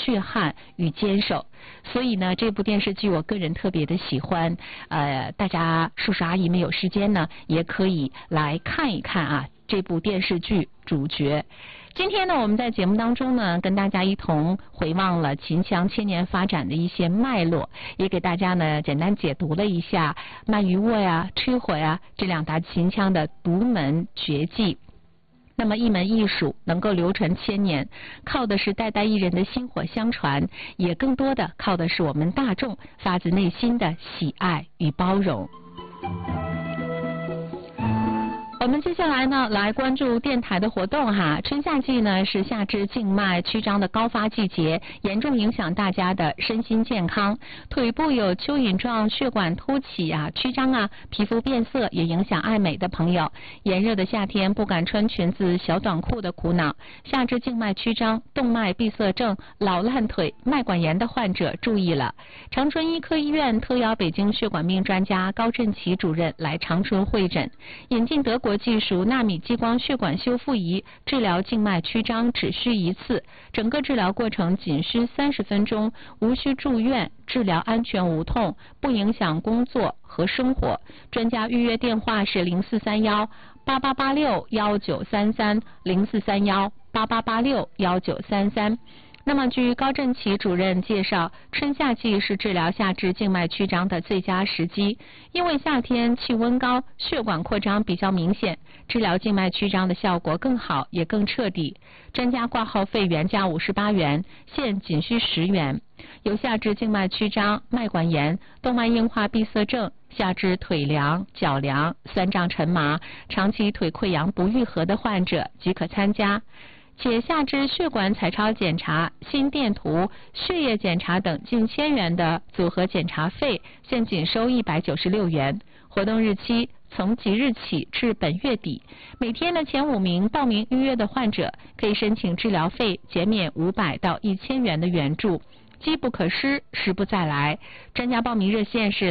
血汗与坚守。所以呢，这部电视剧我个人特别的喜欢，大家叔叔阿姨们有时间呢，也可以来看一看啊，这部电视剧主角。今天呢，我们在节目当中呢，跟大家一同回望了秦腔千年发展的一些脉络，也给大家呢简单解读了一下卖鱼卧呀、吹火呀这两大秦腔的独门绝技。那么一门艺术能够流传千年，靠的是代代艺人的薪火相传，也更多的靠的是我们大众发自内心的喜爱与包容。我们接下来呢，来关注电台的活动哈。春夏季呢是下肢静脉曲张的高发季节，严重影响大家的身心健康。腿部有蚯蚓状血管凸起啊、曲张啊，皮肤变色也影响爱美的朋友。炎热的夏天不敢穿裙子、小短裤的苦恼。下肢静脉曲张、动脉闭塞症、老烂腿、脉管炎的患者注意了。长春医科医院特邀北京血管病专家高振奇主任来长春会诊，引进德国技术纳米激光血管修复仪治疗静脉曲张，只需一次，整个治疗过程仅需30分钟，无需住院，治疗安全无痛，不影响工作和生活。专家预约电话是0431-8886-1933，0431-8886-1933。那么据高振奇主任介绍，春夏季是治疗下肢静脉曲张的最佳时机，因为夏天气温高，血管扩张比较明显，治疗静脉曲张的效果更好也更彻底。专家挂号费原价58元，现仅需10元。有下肢静脉曲张、脉管炎、动脉硬化闭塞症、下肢腿凉、脚凉、酸胀沉麻、长期腿溃疡不愈合的患者即可参加。且下肢血管彩超检查、心电图、血液检查等近1000元的组合检查费，现仅收196元。活动日期从即日起至本月底，每天的前5名报名预约的患者可以申请治疗费减免500到1000元的援助，机不可失，时不再来。专家报名热线是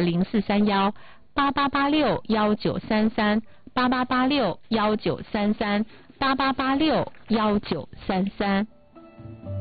0431-8886-1933，8886-1933，8886-1933。